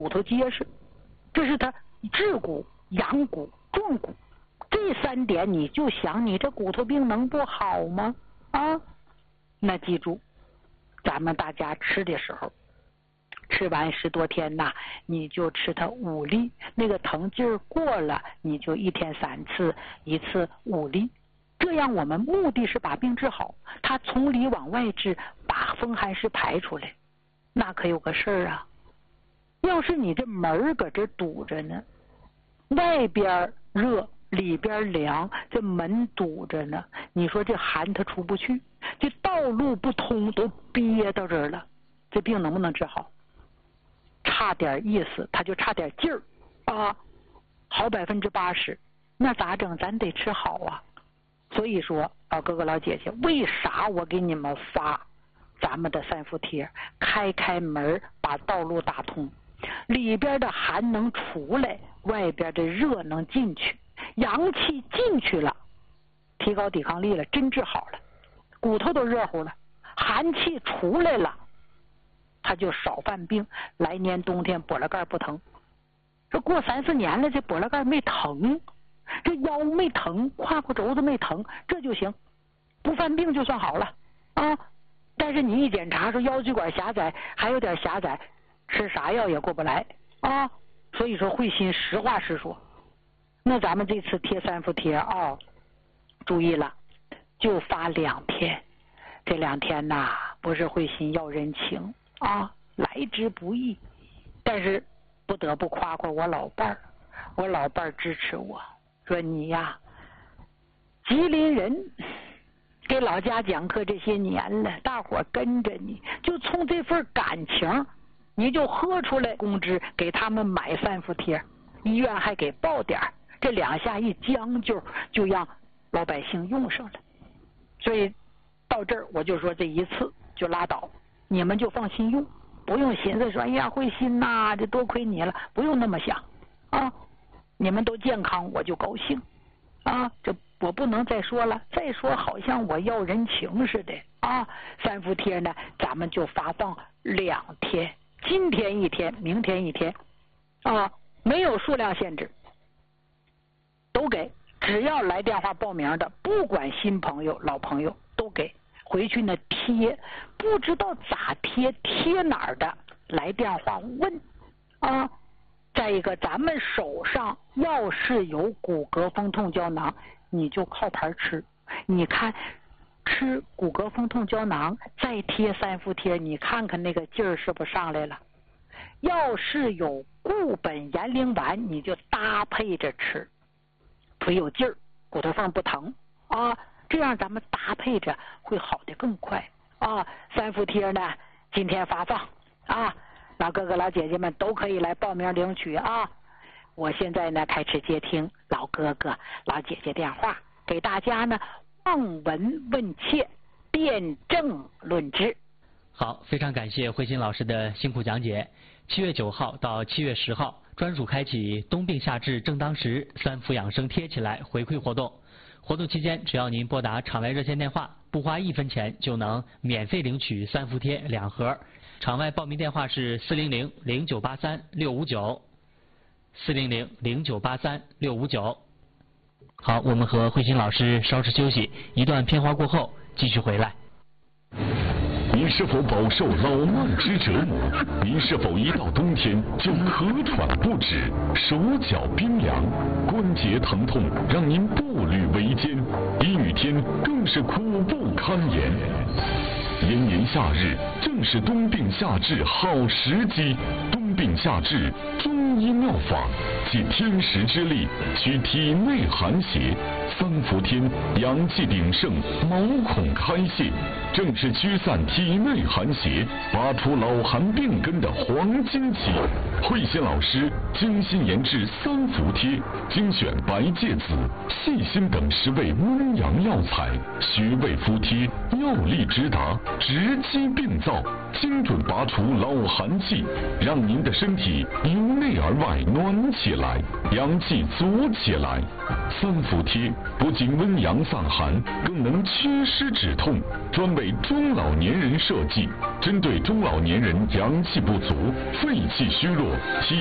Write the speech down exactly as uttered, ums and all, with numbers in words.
骨头结实，这是它治骨、养骨、壮骨。这三点你就想，你这骨头病能不好吗？啊，那记住，咱们大家吃的时候，吃完十多天呐，你就吃它五粒，那个疼劲儿过了，你就一天三次，一次五粒。这样我们目的是把病治好，它从里往外治，把风寒湿排出来。那可有个事儿啊，要是你这门搁这堵着呢，外边热里边凉，这门堵着呢，你说这寒它出不去，这道路不通，都憋到这儿了，这病能不能治好？差点意思，它就差点劲儿啊，好百分之八十，那咋整？咱得吃好啊。所以说，老哥哥老姐姐，为啥我给你们发咱们的三伏贴？开开门，把道路打通，里边的寒能出来，外边的热能进去，阳气进去了，提高抵抗力了，真治好了，骨头都热乎了，寒气出来了，他就少犯病，来年冬天脖子盖不疼。这过三四年了，这脖子盖没疼，这腰没疼，胯骨轴子没疼，这就行，不犯病就算好了啊。但是你一检查说腰椎管狭窄，还有点狭窄，吃啥药也过不来啊。所以说慧心实话实说，那咱们这次贴三伏贴啊，注意了，就发两天，这两天呐，不是慧心要人情啊，来之不易，但是不得不夸夸我老伴儿，我老伴儿支持我，说你呀，吉林人，给老家讲课这些年了，大伙跟着你，就冲这份感情，你就喝出来工资给他们买三伏贴，医院还给报点儿，这两下一将就，就让老百姓用上了。所以到这儿我就说这一次就拉倒，你们就放心用，不用寻思说哎呀慧心呐，这多亏你了，不用那么想啊。你们都健康我就高兴啊，这我不能再说了，再说好像我要人情似的啊。三伏贴呢，咱们就发放两天，今天一天，明天一天啊，没有数量限制，都给，只要来电话报名的，不管新朋友老朋友都给。回去呢贴，不知道咋贴，贴哪儿的，来电话问啊。再一个，咱们手上要是有骨骼风痛胶囊，你就靠牌吃。你看吃骨骼风痛胶囊再贴三伏贴，你看看那个劲儿是不是上来了？要是有固本延龄丸，你就搭配着吃，腿有劲儿，骨头缝不疼啊，这样咱们搭配着会好的更快啊。三伏贴呢，今天发放啊。老哥哥老姐姐们都可以来报名领取啊！我现在呢开始接听老哥哥老姐姐电话，给大家呢望闻问切，辩证论治。 好，非常感谢慧心老师的辛苦讲解。七月九号到七月十号，专属开启冬病夏治正当时三伏养生贴起来回馈活动。活动期间，只要您拨打场外热线电话，不花一分钱就能免费领取三伏贴两盒。场外报名电话是四零零零九八三六五九，四零零零九八三六五九。好，我们和慧心老师稍事休息，一段片花过后继续回来。 您是否饱受老慢之折磨？您是否一到冬天就咳喘不止、手脚冰凉、关节疼痛，让您步履维艰？阴雨天更是苦不堪言。炎炎夏日正是冬病夏治好时机，冬病夏治中医妙法，借天时之力取体内寒邪，三伏天阳气鼎盛，毛孔开泄，正是驱散体内寒邪，拔除老寒病根的黄金期。慧心老师精心研制三伏贴，精选白芥子、细心等十味温阳药材，穴位敷贴，药力直达，直击病灶，精准拔除老寒气，让您的身体由内而外暖起来，阳气足起来。 三伏贴不仅温阳散寒，更能祛湿止痛，专为中老年人设计，针对中老年人阳气不足、肺气虚弱、体